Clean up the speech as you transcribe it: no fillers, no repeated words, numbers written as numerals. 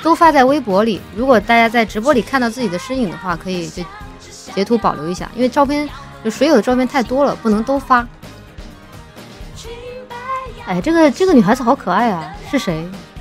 都发在微博里。如果大家在直播里看到自己的身影的话，可以就截图保留一下，因为照片就水友的照片太多了，不能都发。哎，这个女孩子好可爱啊，是谁？